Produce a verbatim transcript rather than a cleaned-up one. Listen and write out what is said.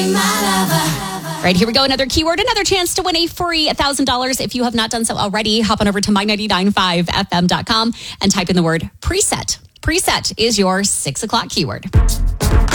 Right, here we go. Another keyword, another chance to win a free one thousand dollars. If you have not done so already, hop on over to my ninety-nine point five F M dot com and type in the word preset. Preset is your six o'clock keyword.